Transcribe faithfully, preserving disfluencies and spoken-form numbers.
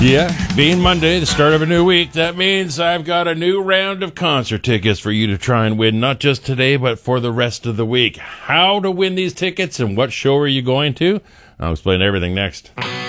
Yeah, being Monday, the start of a new week, that means I've got a new round of concert tickets for you to try and win, not just today, but for the rest of the week. How to win these tickets and what show are you going to? I'll explain everything next.